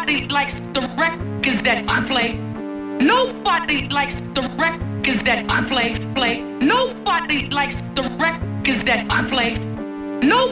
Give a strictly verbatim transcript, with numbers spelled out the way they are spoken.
Nobody likes the records that I play. Nobody likes the records that I play, play. Nobody likes the records that I play. No.